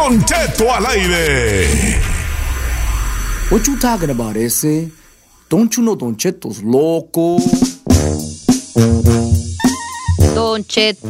Don Cheto al aire. What you talking about, ese? Don't you know Don Cheto's loco? Don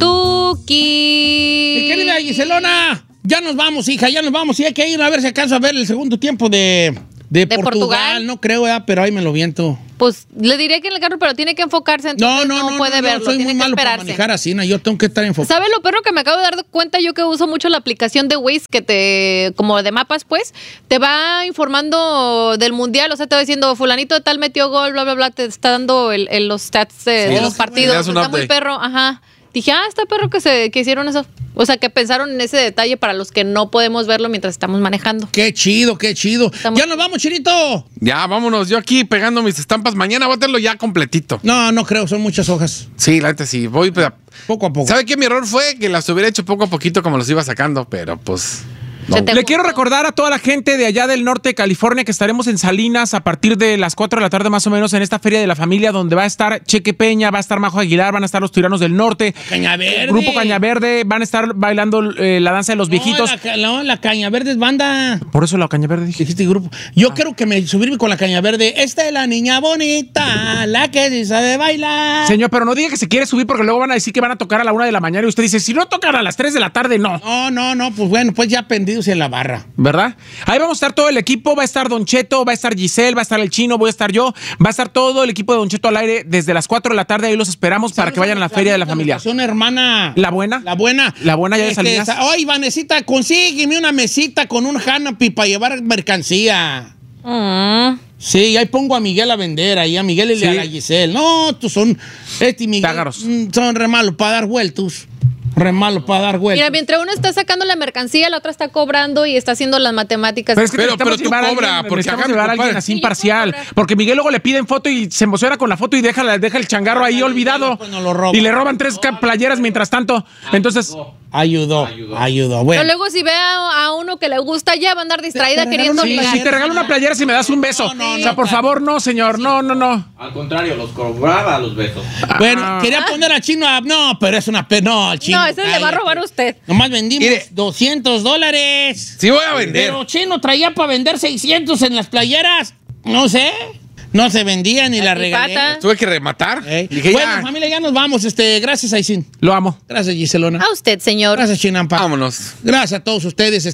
Chetuki. Mi querida Giselona, ya nos vamos, hija, ya nos vamos. Y hay que ir a ver si alcanzo a ver el segundo tiempo de Portugal. No creo, pero ahí me lo viento. Pues le diré que en el carro, pero tiene que enfocarse. Entonces no puede verlo. Soy tiene muy que malo esperarse. para manejar así, yo tengo que estar enfocado. ¿Sabes lo perro que me acabo de dar cuenta? Yo que uso mucho la aplicación de Waze, que como de mapas, pues, te va informando del mundial, o sea, te va diciendo, fulanito de tal metió gol, bla, bla, bla, te está dando los stats de los partidos. Está muy perro, ajá. Dije, está perro que hicieron eso. O sea, que pensaron en ese detalle para los que no podemos verlo mientras estamos manejando. Qué chido, qué chido. ¡Ya nos vamos, Chirito! Ya, vámonos. Yo aquí pegando mis estampas. Mañana voy a tenerlo ya completito. No creo. Son muchas hojas. Sí, la neta sí. Voy poco a poco. ¿Sabe qué? Mi error fue que las hubiera hecho poco a poquito como los iba sacando, pero pues... No. Le quiero recordar a toda la gente de allá del norte de California que estaremos en Salinas a partir de las 4 de la tarde más o menos en esta Feria de la Familia, donde va a estar Cheque Peña, va a estar Majo Aguilar, van a estar los Tiranos del Norte, Cañaverde. Grupo Cañaverde, van a estar bailando la danza de los viejitos. La Cañaverde es banda. Por eso la Cañaverde dijiste grupo. Yo quiero subirme con la Cañaverde. Esta es la niña bonita, la que sí sabe bailar. Señor, pero no diga que se quiere subir porque luego van a decir que van a tocar a la 1 de la mañana y usted dice, si no tocan a las 3 de la tarde, no. No, pues bueno, pues ya pendidos en la barra. ¿Verdad? Ahí vamos a estar todo el equipo, va a estar Don Cheto, va a estar Giselle, va a estar el Chino, voy a estar yo, va a estar todo el equipo de Don Cheto al aire desde las 4 de la tarde, ahí los esperamos para que vayan a la Feria de la Familia. Son hermana. ¿La buena? La buena ya de Salinas. Oye, Vanesita, consígueme una mesita con un Hanapi para llevar mercancía. Sí, ahí pongo a Miguel a vender, ahí a Miguel y a la Giselle. No, tú son Miguel. Tágaros. Son re malos para dar vueltos. Mira, mientras uno está sacando la mercancía, la otra está cobrando y está haciendo las matemáticas. Pero es que pero tú cobra, porque necesitamos llevar a alguien así imparcial. Porque Miguel luego le piden foto y se emociona con la foto y deja el changarro ahí olvidado. Y le roban 3 playeras mientras tanto. Entonces... Ayudó. Bueno. Pero luego si ve a uno que le gusta, ya va a andar distraída queriendo ligar. Si te regalo una playera, si me das un beso. O sea, por favor, no, señor. No. Al contrario, los cobraba los besos. Bueno, quería poner al Chino no, pero es una pena. No, al Chino. No, ese le va a robar a usted. Nomás vendimos $200. Sí voy a vender. Pero Chino traía para vender 600 en las playeras. No sé. No se vendía ni la regalé. Tuve que rematar. Dije, bueno, familia, ya nos vamos. Gracias, Aisin. Lo amo. Gracias, Giselona. A usted, señor. Gracias, Chinampa. Vámonos. Gracias a todos ustedes,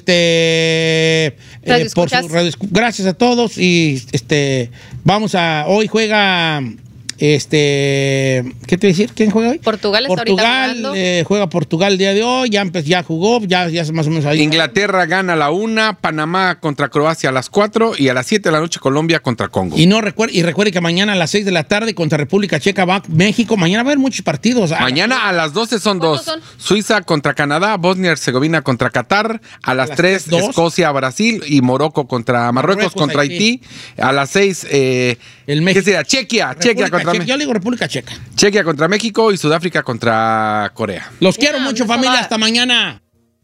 por su gracias a todos y hoy juega ¿qué te voy a decir? ¿Quién juega hoy? Portugal está ahorita jugando. Juega Portugal el día de hoy, ya jugó, ya más o menos ahí. Inglaterra gana a la 1, Panamá contra Croacia a las 4 y a las 7 de la noche Colombia contra Congo. Y recuerde que mañana a las 6 de la tarde contra República Checa va México. Mañana va a haber muchos partidos. Mañana a las 12 son 2. Suiza contra Canadá, Bosnia-Herzegovina contra Qatar, a las 3 Escocia, Brasil y Marruecos contra Haití. A las 6 ¿qué sería? Chequia contra México. Yo le digo República Checa. Chequia contra México y Sudáfrica contra Corea. Los quiero mucho, familia. Hasta mañana.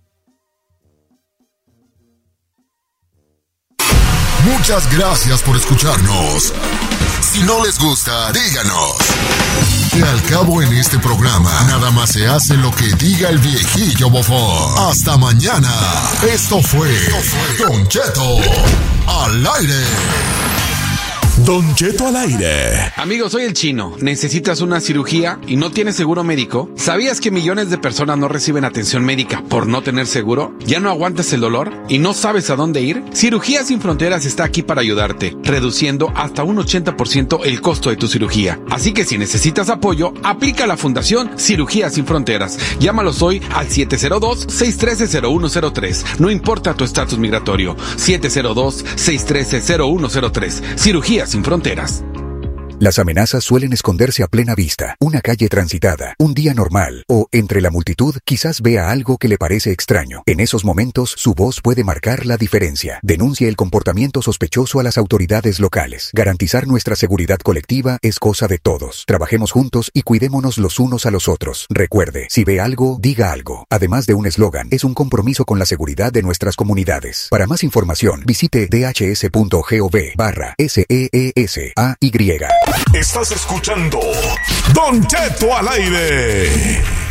Muchas gracias por escucharnos. Si no les gusta, díganos. Que al cabo en este programa, nada más se hace lo que diga el viejillo bofón. Hasta mañana. Esto fue Don Cheto al aire. Don Cheto al aire. Amigo, soy el Chino. ¿Necesitas una cirugía y no tienes seguro médico? ¿Sabías que millones de personas no reciben atención médica por no tener seguro? ¿Ya no aguantas el dolor y no sabes a dónde ir? Cirugías Sin Fronteras está aquí para ayudarte, reduciendo hasta un 80% el costo de tu cirugía. Así que si necesitas apoyo, aplica a la Fundación Cirugías Sin Fronteras. Llámalos hoy al 702-613-0103. No importa tu estatus migratorio. 702-613-0103. Cirugías Sin Fronteras. Las amenazas suelen esconderse a plena vista, una calle transitada, un día normal, o entre la multitud quizás vea algo que le parece extraño. En esos momentos, su voz puede marcar la diferencia. Denuncie el comportamiento sospechoso a las autoridades locales. Garantizar nuestra seguridad colectiva es cosa de todos. Trabajemos juntos y cuidémonos los unos a los otros. Recuerde, si ve algo, diga algo. Además de un eslogan, es un compromiso con la seguridad de nuestras comunidades. Para más información, visite dhs.gov/SEESAY. Estás escuchando Don Cheto al aire.